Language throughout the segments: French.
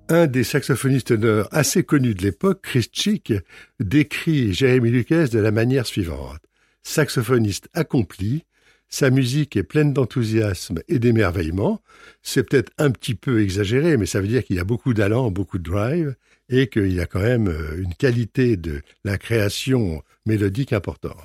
Un des saxophonistes teneurs assez connus de l'époque, Chris Chick, décrit Jeremy Lucas de la manière suivante. Saxophoniste accompli, sa musique est pleine d'enthousiasme et d'émerveillement. C'est peut-être un petit peu exagéré, mais ça veut dire qu'il y a beaucoup d'allant, beaucoup de drive, et qu'il y a quand même une qualité de la création mélodique importante.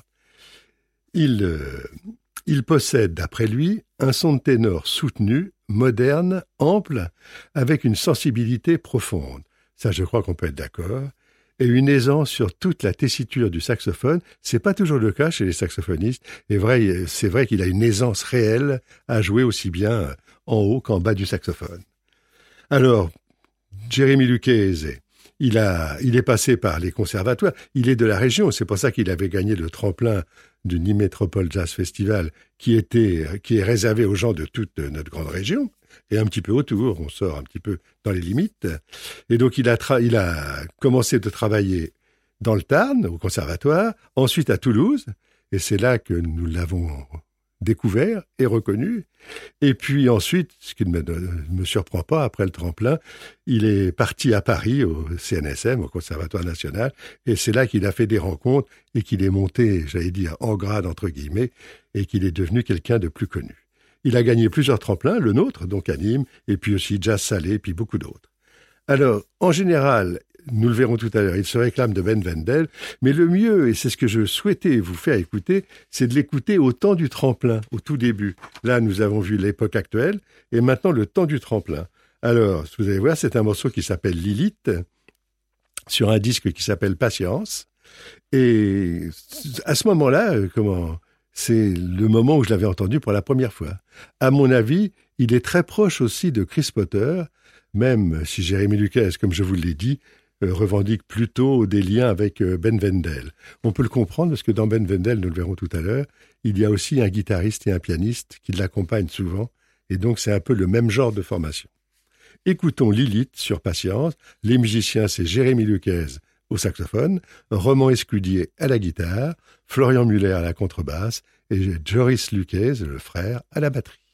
Il possède, d'après lui, un son de ténor soutenu, moderne, ample, avec une sensibilité profonde. Ça, je crois qu'on peut être d'accord. Et une aisance sur toute la tessiture du saxophone. C'est pas toujours le cas chez les saxophonistes. C'est vrai qu'il a une aisance réelle à jouer aussi bien en haut qu'en bas du saxophone. Alors, Jeremy Lucchese, il est passé par les conservatoires. Il est de la région. C'est pour ça qu'il avait gagné le tremplin du Nîmes Métropole Jazz Festival, qui est réservé aux gens de toute notre grande région, et un petit peu autour, on sort un petit peu dans les limites. Et donc il a commencé de travailler dans le Tarn, au conservatoire, ensuite à Toulouse, et c'est là que nous l'avons découvert et reconnu. Et puis ensuite, ce qui ne me surprend pas, après le tremplin, il est parti à Paris, au CNSM, au Conservatoire National, et c'est là qu'il a fait des rencontres et qu'il est monté, j'allais dire, en grade, entre guillemets, et qu'il est devenu quelqu'un de plus connu. Il a gagné plusieurs tremplins, le nôtre, donc à Nîmes, et puis aussi Jazz Salé, et puis beaucoup d'autres. Alors, en général, nous le verrons tout à l'heure, il se réclame de Ben Wendel, mais le mieux, et c'est ce que je souhaitais vous faire écouter, c'est de l'écouter au temps du tremplin, au tout début. Là, nous avons vu l'époque actuelle, et maintenant le temps du tremplin. Alors, vous allez voir, c'est un morceau qui s'appelle Lilith, sur un disque qui s'appelle Patience, et à ce moment-là, c'est le moment où je l'avais entendu pour la première fois. À mon avis, il est très proche aussi de Chris Potter, même si Jeremy Lucas, comme je vous l'ai dit, revendique plutôt des liens avec Ben Wendel. On peut le comprendre parce que dans Ben Wendel, nous le verrons tout à l'heure, il y a aussi un guitariste et un pianiste qui l'accompagnent souvent, et donc c'est un peu le même genre de formation. Écoutons Lilith sur Patience. Les musiciens, c'est Jeremy Lucas au saxophone, Roman Escudier à la guitare, Florian Muller à la contrebasse et Joris Lucchese, le frère, à la batterie.